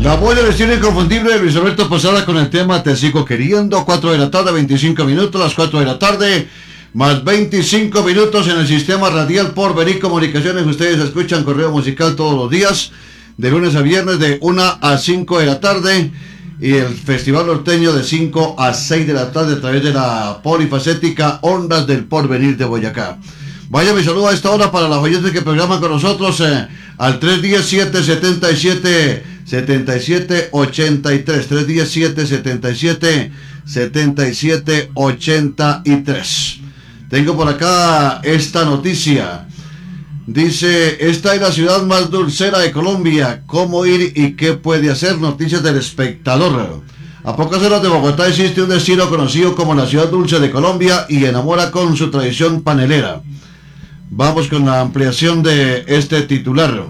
La voz del estilo inconfundible de Luis Alberto Posada con el tema Te sigo queriendo. 4 de la tarde, 25 minutos, las 4 de la tarde, más 25 minutos en el sistema radial Porvenir Comunicaciones. Ustedes escuchan Correo Musical todos los días, de lunes a viernes, de 1 a 5 de la tarde. Y el Festival Norteño de 5 a 6 de la tarde a través de la polifacética Ondas del Porvenir de Boyacá. Vaya mi saludo a esta hora para los oyentes que programan con nosotros al 317-777-7783. 317-777-7783. Tengo por acá esta noticia. Dice, esta es la ciudad más dulcera de Colombia. ¿Cómo ir y qué puede hacer? Noticias del Espectador. A pocas horas de Bogotá existe un destino conocido como la ciudad dulce de Colombia y enamora con su tradición panelera. Vamos con la ampliación de este titular.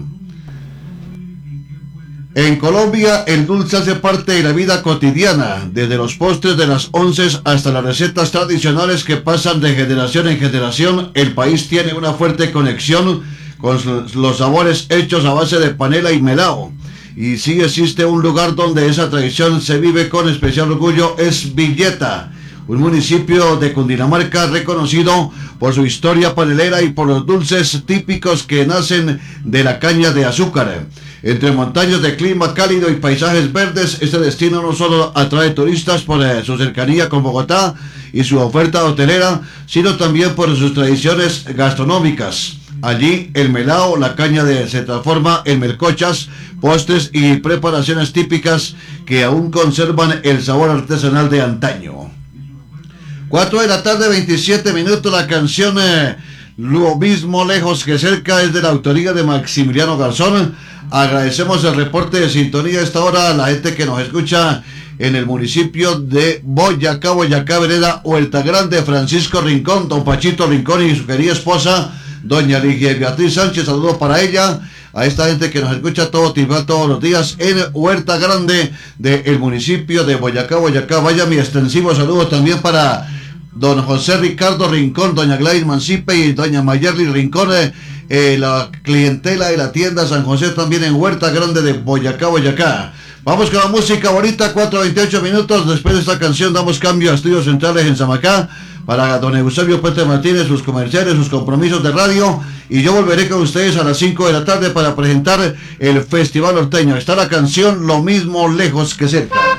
En Colombia, el dulce hace parte de la vida cotidiana, desde los postres de las onces hasta las recetas tradicionales que pasan de generación en generación. El país tiene una fuerte conexión con los sabores hechos a base de panela y melao. Y sí existe un lugar donde esa tradición se vive con especial orgullo, es Villeta, un municipio de Cundinamarca reconocido por su historia panelera y por los dulces típicos que nacen de la caña de azúcar. Entre montañas de clima cálido y paisajes verdes, este destino no solo atrae turistas por su cercanía con Bogotá y su oferta hotelera, sino también por sus tradiciones gastronómicas. Allí el melao, la caña se transforma en melcochas, postres y preparaciones típicas que aún conservan el sabor artesanal de antaño. 4 de la tarde, 27 minutos, la canción Lo mismo lejos que cerca es de la autoría de Maximiliano Garzón. Agradecemos el reporte de sintonía a esta hora a la gente que nos escucha en el municipio de Boyacá, Vereda Huerta Grande, Francisco Rincón, don Pachito Rincón y su querida esposa, doña Ligia Beatriz Sánchez. Saludos para ella, a esta gente que nos escucha todos los días en Huerta Grande del municipio de Boyacá. Vaya mi extensivo saludo también para don José Ricardo Rincón, doña Gladys Mancipe y doña Mayerly Rincón, la clientela de la tienda San José también en Huerta Grande de Boyacá. Vamos con la música bonita, 4:28 minutos. Después de esta canción damos cambio a estudios centrales en Zamacá para don Eusebio Puente Martínez, sus comerciales, sus compromisos de radio, y yo volveré con ustedes a las 5 de la tarde para presentar el Festival Norteño. Está la canción Lo mismo lejos que cerca.